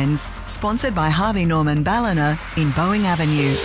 Headlines, sponsored by Harvey Norman Ballina in Boeing Avenue.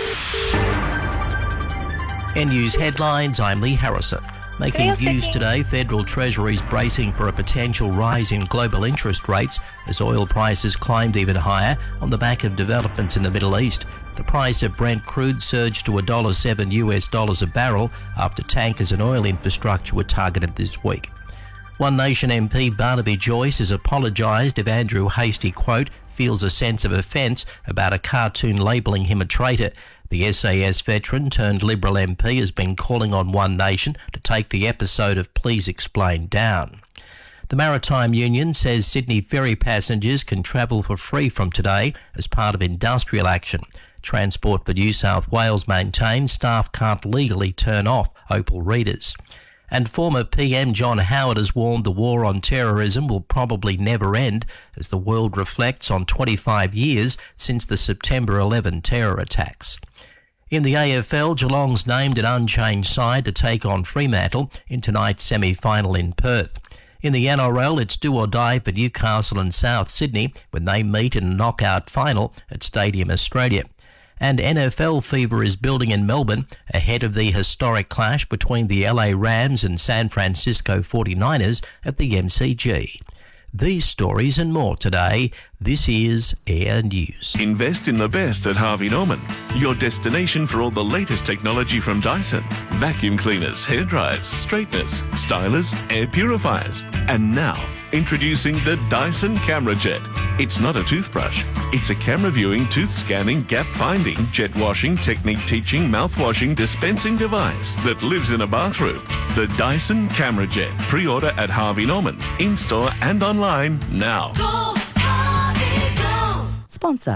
News headlines, I'm Lee Harrison. Making news today, Federal Treasury's bracing for a potential rise in global interest rates as oil prices climbed even higher on the back of developments in the Middle East. The price of Brent crude surged to $1.07 a barrel after tankers and oil infrastructure were targeted this week. One Nation MP Barnaby Joyce has apologised if Andrew Hastie, quote, feels a sense of offence about a cartoon labelling him a traitor. The SAS veteran turned Liberal MP has been calling on One Nation to take the episode of Please Explain down. The Maritime Union says Sydney ferry passengers can travel for free from today as part of industrial action. Transport for New South Wales maintains staff can't legally turn off Opal readers. And former PM John Howard has warned the war on terrorism will probably never end as the world reflects on 25 years since the September 11 terror attacks. In the AFL, Geelong's named an unchanged side to take on Fremantle in tonight's semi-final in Perth. In the NRL, it's do or die for Newcastle and South Sydney when they meet in a knockout final at Stadium Australia. And NFL fever is building in Melbourne ahead of the historic clash between the LA Rams and San Francisco 49ers at the MCG. These stories and more today. This is Air News. Invest in the best at Harvey Norman, your destination for all the latest technology from Dyson. Vacuum cleaners, hairdryers, straighteners, stylers, air purifiers. And now, introducing the Dyson Camera Jet. It's not a toothbrush. It's a camera viewing, tooth scanning, gap finding, jet washing, technique teaching, mouth washing, dispensing device that lives in a bathroom. The Dyson Camera Jet. Pre-order at Harvey Norman, in-store and online now. Go, Harvey, go! Sponsor.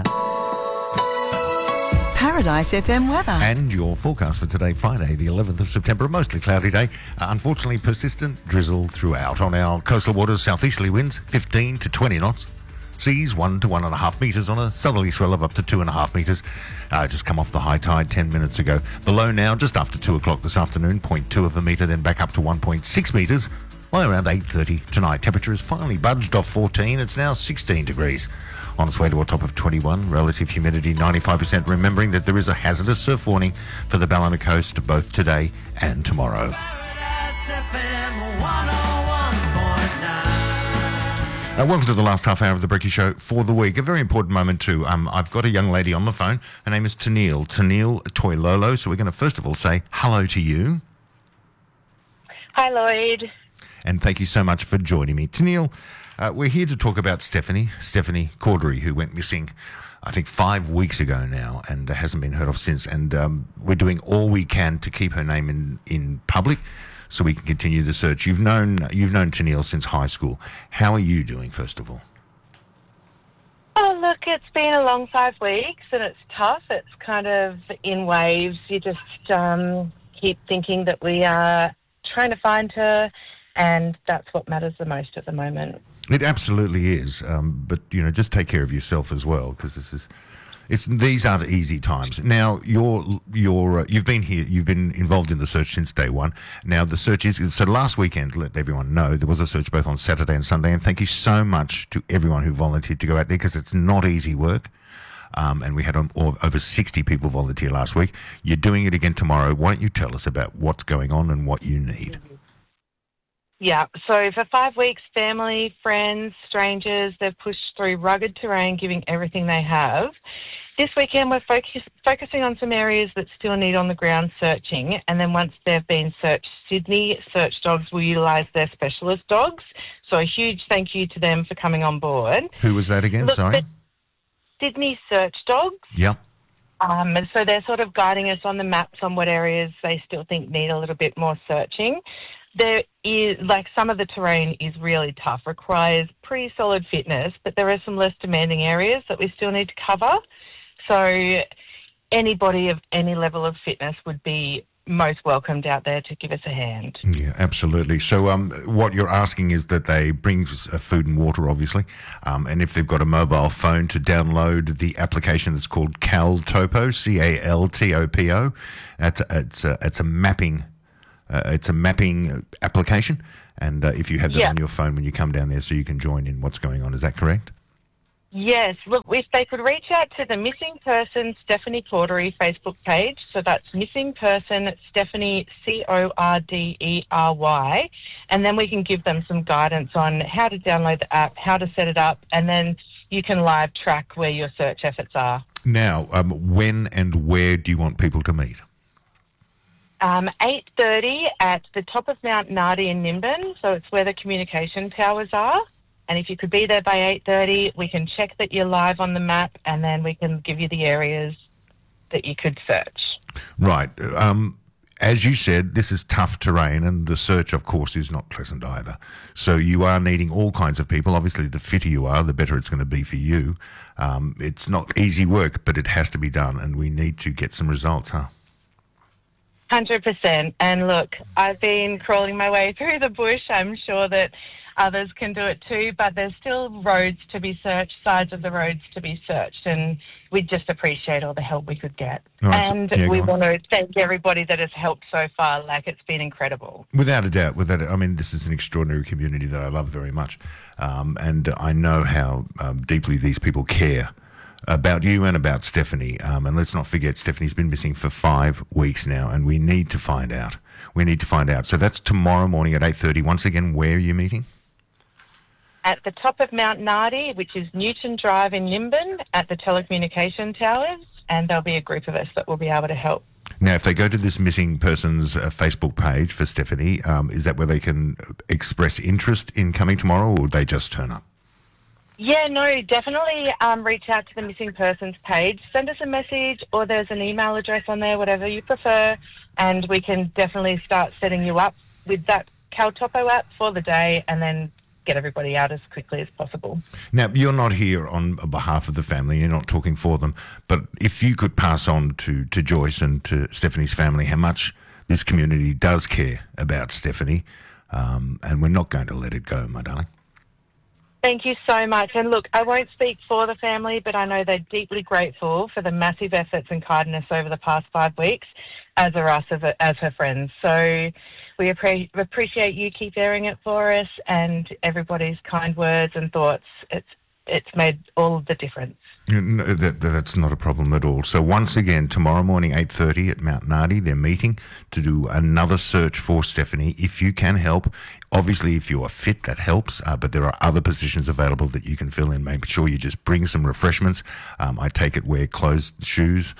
Paradise FM weather. And your forecast for today, Friday, the 11th of September, a mostly cloudy day. Unfortunately, persistent drizzle throughout. On our coastal waters, southeasterly winds 15 to 20 knots. Seas 1 to 1.5 metres on a southerly swell of up to 2.5 metres. Just come off the high tide 10 minutes ago. The low now, just after 2 o'clock this afternoon, 0.2 of a metre, then back up to 1.6 metres by around 8:30 tonight. Temperature has finally budged off 14. It's now 16 degrees. On its way to a top of 21. Relative humidity 95%. Remembering that there is a hazardous surf warning for the Ballina coast both today and tomorrow. Paradise FM 101.9. Welcome to the last half hour of the Brekkie Show for the week. A very important moment too. I've got a young lady on the phone. Her name is Tennille Toilolo. So we're going to first of all say hello to you. Hi, Lloyd. And thank you so much for joining me. Tennille, we're here to talk about Stephanie Cordery, who went missing, I think, 5 weeks ago now and hasn't been heard of since. And we're doing all we can to keep her name in public so we can continue the search. You've known Tennille since high school. How are you doing, first of all? Oh, look, it's been a long 5 weeks and it's tough. It's kind of in waves. You just keep thinking that we are trying to find her, and that's what matters the most at the moment. It absolutely is. But, just take care of yourself as well, because these aren't easy times. Now, you've been here, you've been involved in the search since day one. Now, the search so last weekend, let everyone know, there was a search both on Saturday and Sunday, and thank you so much to everyone who volunteered to go out there, because it's not easy work. And we had over 60 people volunteer last week. You're doing it again tomorrow. Why don't you tell us about what's going on and what you need? Yeah, so for 5 weeks, family, friends, strangers, they've pushed through rugged terrain, giving everything they have. This weekend, we're focusing on some areas that still need on-the-ground searching, and then once they've been searched, Sydney search dogs will utilise their specialist dogs. So a huge thank you to them for coming on board. Who was that again? Sorry? Sydney search dogs. Yeah. And so they're sort of guiding us on the maps on what areas they still think need a little bit more searching. There is, some of the terrain is really tough, requires pretty solid fitness, but there are some less demanding areas that we still need to cover. So anybody of any level of fitness would be most welcomed out there to give us a hand. Yeah, absolutely. So what you're asking is that they bring food and water, obviously, and if they've got a mobile phone, to download the application that's called CalTopo, CalTopo. It's a mapping application, and if you have that on your phone when you come down there, so you can join in what's going on. Is that correct? Yes, look, if they could reach out to the Missing Person Stephanie Cordery Facebook page, so that's Missing Person Stephanie Cordery, and then we can give them some guidance on how to download the app, how to set it up, and then you can live track where your search efforts are. Now, when and where do you want people to meet? 8:30 at the top of Mount Nardi in Nimbin, so it's where the communication towers are. And if you could be there by 8:30, we can check that you're live on the map, and then we can give you the areas that you could search. Right. As you said, this is tough terrain, and the search, of course, is not pleasant either. So you are needing all kinds of people. Obviously, the fitter you are, the better it's going to be for you. It's not easy work, but it has to be done, and we need to get some results, huh? 100%. And look, I've been crawling my way through the bush. I'm sure that others can do it too, but there's still roads to be searched, sides of the roads to be searched, and we just appreciate all the help we could get. Right, and yeah, we go on. want to thank everybody that has helped so far. Like, it's been incredible. Without a doubt, I mean, this is an extraordinary community that I love very much, and I know how deeply these people care about you and about Stephanie. And let's not forget, Stephanie's been missing for 5 weeks now, and we need to find out. We need to find out. So that's tomorrow morning at 8:30. Once again, where are you meeting? At the top of Mount Nardi, which is Newton Drive in Nimbin, at the telecommunication towers, and there'll be a group of us that will be able to help. Now, if they go to this missing person's Facebook page for Stephanie, is that where they can express interest in coming tomorrow, or would they just turn up? Yeah, no, definitely reach out to the Missing Persons page. Send us a message, or there's an email address on there, whatever you prefer, and we can definitely start setting you up with that Caltopo app for the day, and then get everybody out as quickly as possible. Now, you're not here on behalf of the family, you're not talking for them, but if you could pass on to Joyce and to Stephanie's family how much this community does care about Stephanie, and we're not going to let it go, my darling. Thank you so much. And look, I won't speak for the family, but I know they're deeply grateful for the massive efforts and kindness over the past 5 weeks, as are us as her friends. So we appreciate you keep airing it for us, and everybody's kind words and thoughts. It's made all the difference. No, that's not a problem at all. So once again, tomorrow morning, 8:30 at Mount Nardi, they're meeting to do another search for Stephanie. If you can help, obviously if you are fit, that helps, but there are other positions available that you can fill in. Make sure you just bring some refreshments. I take it wear closed shoes.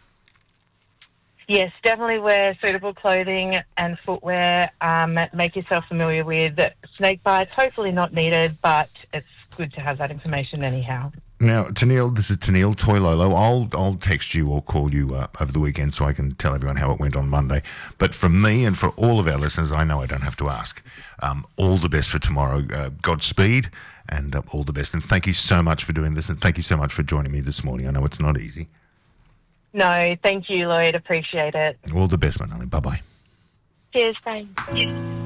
Yes, definitely wear suitable clothing and footwear. Make yourself familiar with snake bites. Hopefully not needed, but it's good to have that information anyhow. Now, Tennille, this is Tennille Toilolo. I'll text you or call you over the weekend so I can tell everyone how it went on Monday. But for me and for all of our listeners, I know I don't have to ask. All the best for tomorrow. Godspeed and all the best. And thank you so much for doing this, and thank you so much for joining me this morning. I know it's not easy. No, thank you, Lloyd. Appreciate it. All the best, my darling. Bye-bye. Cheers, thanks.